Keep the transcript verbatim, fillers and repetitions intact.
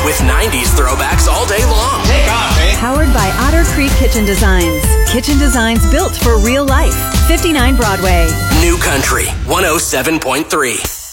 with nineties throwbacks all day long. Take off, eh? Powered by Otter Creek Kitchen Designs. Kitchen designs built for real life. fifty-nine Broadway. New Country one oh seven point three.